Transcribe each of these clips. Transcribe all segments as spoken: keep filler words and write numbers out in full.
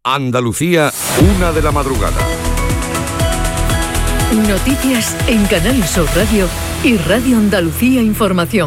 Andalucía, una de la madrugada. Noticias en Canal Sur Radio y Radio Andalucía Información.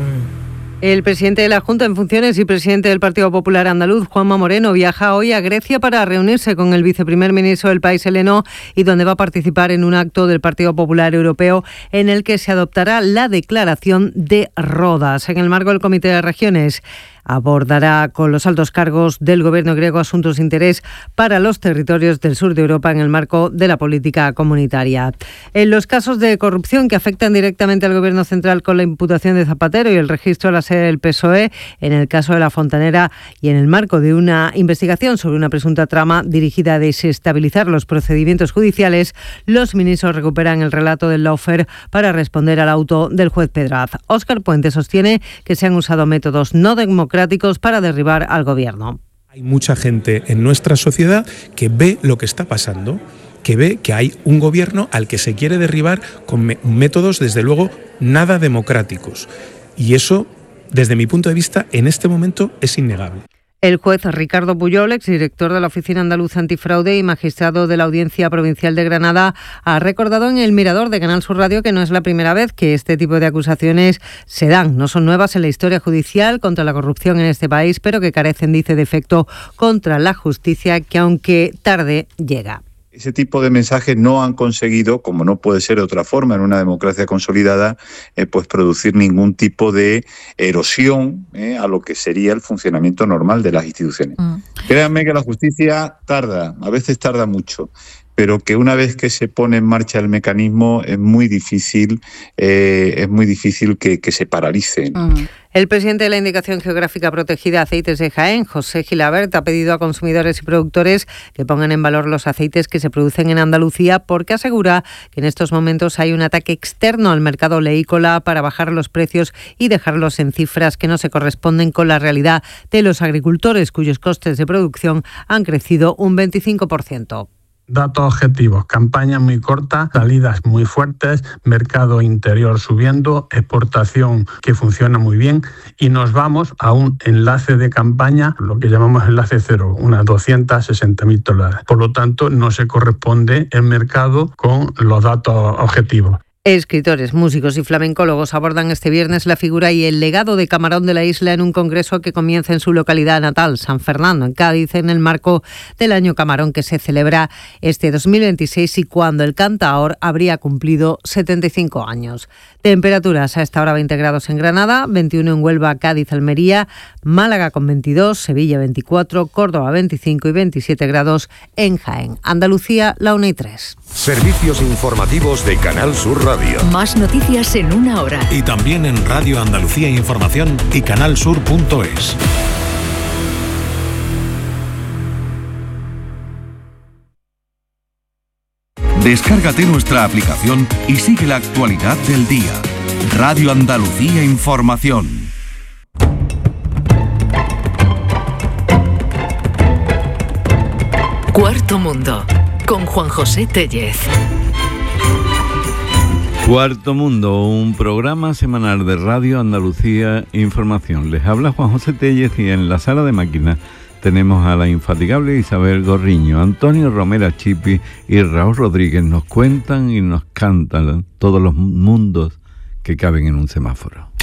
El presidente de la Junta en funciones y presidente del Partido Popular Andaluz, Juanma Moreno, viaja hoy a Grecia para reunirse con el viceprimer ministro del país heleno y donde va a participar en un acto del Partido Popular Europeo en el que se adoptará la declaración de Rodas. En el marco del Comité de Regiones, abordará con los altos cargos del gobierno griego asuntos de interés para los territorios del sur de Europa en el marco de la política comunitaria. En los casos de corrupción que afectan directamente al gobierno central con la imputación de Zapatero y el registro a la sede del P S O E, en el caso de La Fontanera y en el marco de una investigación sobre una presunta trama dirigida a desestabilizar los procedimientos judiciales, los ministros recuperan el relato del lawfare para responder al auto del juez Pedraz. Óscar Puente sostiene que se han usado métodos no democráticos para derribar al gobierno. Hay mucha gente en nuestra sociedad que ve lo que está pasando, que ve que hay un gobierno al que se quiere derribar con métodos, desde luego, nada democráticos. Y eso, desde mi punto de vista, en este momento es innegable. El juez Ricardo Puyol, exdirector de la Oficina Andaluza Antifraude y magistrado de la Audiencia Provincial de Granada, ha recordado en El Mirador de Canal Sur Radio que no es la primera vez que este tipo de acusaciones se dan. No son nuevas en la historia judicial contra la corrupción en este país, pero que carecen, dice, de efecto contra la justicia, que aunque tarde, llega. Ese tipo de mensajes no han conseguido, como no puede ser de otra forma en una democracia consolidada, eh, pues producir ningún tipo de erosión eh, a lo que sería el funcionamiento normal de las instituciones. Mm. Créanme que la justicia tarda, a veces tarda mucho, pero que una vez que se pone en marcha el mecanismo es muy difícil, eh, es muy difícil que, que se paralice. Mm. El presidente de la Indicación Geográfica Protegida Aceites de Jaén, José Gilabert, ha pedido a consumidores y productores que pongan en valor los aceites que se producen en Andalucía, porque asegura que en estos momentos hay un ataque externo al mercado oleícola para bajar los precios y dejarlos en cifras que no se corresponden con la realidad de los agricultores, cuyos costes de producción han crecido un veinticinco por ciento. Datos objetivos, campañas muy cortas, salidas muy fuertes, mercado interior subiendo, exportación que funciona muy bien y nos vamos a un enlace de campaña, lo que llamamos enlace cero, unas doscientos sesenta mil toneladas. Por lo tanto, no se corresponde el mercado con los datos objetivos. Escritores, músicos y flamencólogos abordan este viernes la figura y el legado de Camarón de la Isla en un congreso que comienza en su localidad natal, San Fernando, en Cádiz, en el marco del Año Camarón, que se celebra este dos mil veintiséis y cuando el cantaor habría cumplido setenta y cinco años. Temperaturas a esta hora: veinte grados en Granada, veintiuno en Huelva, Cádiz, Almería, Málaga con veintidós, Sevilla veinticuatro, Córdoba veinticinco y veintisiete grados en Jaén. Andalucía, la una y tres. Servicios informativos de Canal Sur Radio. Más noticias en una hora. Y también en Radio Andalucía Información y canalsur punto es. Descárgate nuestra aplicación y sigue la actualidad del día. Radio Andalucía Información. Cuarto Mundo, con Juan José Tellez. Cuarto Mundo, un programa semanal de Radio Andalucía Información. Les habla Juan José Tellez y en la sala de máquinas tenemos a la infatigable Isabel Gorriño, Antonio Romera Chipi y Raúl Rodríguez. Nos cuentan y nos cantan todos los mundos que caben en un semáforo.